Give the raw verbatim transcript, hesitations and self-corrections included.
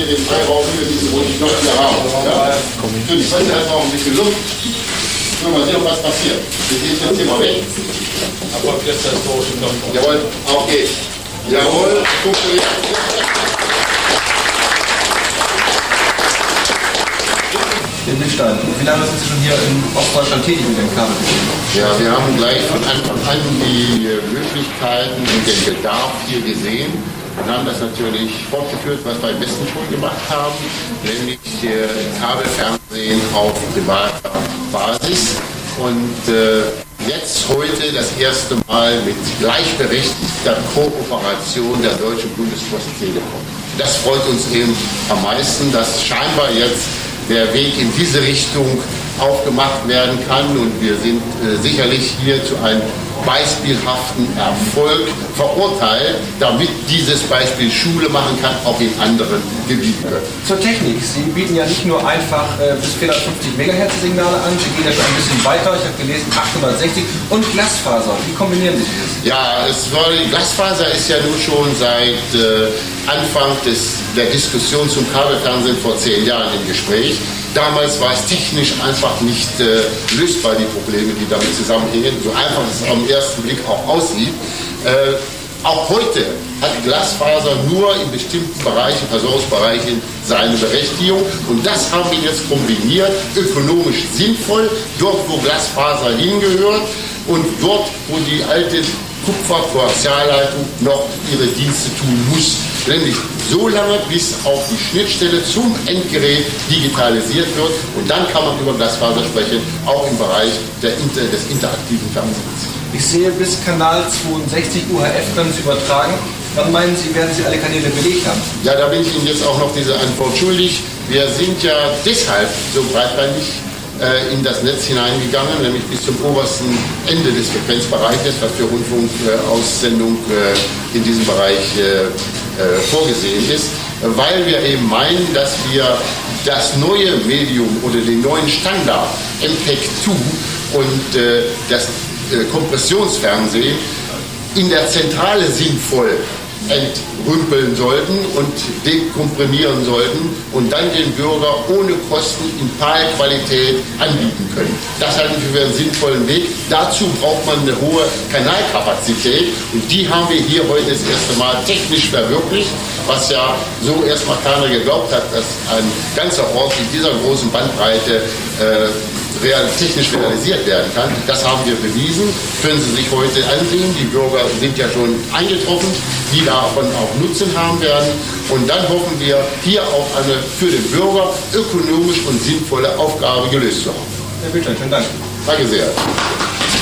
den Freiraum genießen, wo ich noch hier habe. Ja? Natürlich, wenn halt noch ein bisschen Luft. Nur mal sehen, ob was passiert. Wir gehen jetzt hier mal weg. Aber gestern ist so schon noch. Jawohl, auf geht's. Jawohl, guck dir. In Lichtenstein. Wie lange sind Sie schon hier in Ostdeutschland tätig mit dem Kabel? Ja, wir haben gleich von Anfang an die Möglichkeiten und den Bedarf hier gesehen und haben das natürlich fortgeführt, was wir im Westen schon gemacht haben, nämlich äh, Kabelfernsehen auf privater Basis. Und äh, jetzt heute das erste Mal mit gleichberechtigter Kooperation der Deutschen Bundespost Telekom. Das freut uns eben am meisten, dass scheinbar jetzt der Weg in diese Richtung aufgemacht werden kann und wir sind äh, sicherlich hier zu einem beispielhaften Erfolg verurteilt, damit dieses Beispiel Schule machen kann, auch in anderen Gebieten. Zur Technik. Sie bieten ja nicht nur einfach äh, bis vierhundertfünfzig Megahertz Signale an, Sie gehen ja schon ein bisschen weiter, ich habe gelesen achthundertsechzig und Glasfaser. Wie kombinieren Sie das? Ja, es war, Glasfaser ist ja nun schon seit äh, Anfang des, der Diskussion zum Kabelfernsehen vor zehn Jahren im Gespräch. Damals war es technisch einfach nicht äh, lösbar, die Probleme, die damit zusammenhängen, so einfach es am ersten Blick auch aussieht. Äh, auch heute hat Glasfaser nur in bestimmten Bereichen, Versorgungsbereichen, seine Berechtigung. Und das haben wir jetzt kombiniert, ökonomisch sinnvoll, dort wo Glasfaser hingehört und dort wo die alte Kupfer-Koaxialleitung noch ihre Dienste tun muss. Nämlich so lange, bis auch die Schnittstelle zum Endgerät digitalisiert wird. Und dann kann man über Glasfaser sprechen, auch im Bereich der Inter, des interaktiven Fernsehens. Ich sehe, bis Kanal zweiundsechzig U H F können Sie übertragen. Wann meinen Sie, werden Sie alle Kanäle belegt haben? Ja, da bin ich Ihnen jetzt auch noch diese Antwort schuldig. Wir sind ja deshalb so breitbeinig äh, in das Netz hineingegangen, nämlich bis zum obersten Ende des Frequenzbereiches, was für Rundfunkaussendung äh, in diesem Bereich äh, äh, vorgesehen ist, weil wir eben meinen, dass wir das neue Medium oder den neuen Standard M P E G zwei und äh, das äh, Kompressionsfernsehen in der Zentrale sinnvoll entrümpeln sollten und dekomprimieren sollten und dann den Bürger ohne Kosten in P A L-Qualität anbieten können. Das halten wir für einen sinnvollen Weg. Dazu braucht man eine hohe Kanalkapazität und die haben wir hier heute das erste Mal technisch verwirklicht, was ja so erstmal keiner geglaubt hat, dass ein ganzer Ort in dieser großen Bandbreite äh, real, technisch realisiert werden kann. Das haben wir bewiesen, können Sie sich heute ansehen. Die Bürger sind ja schon eingetroffen, die davon auch Nutzen haben werden. Und dann hoffen wir, hier auch eine für den Bürger ökonomisch und sinnvolle Aufgabe gelöst zu haben. Herr Bildstein, vielen Dank. Danke sehr.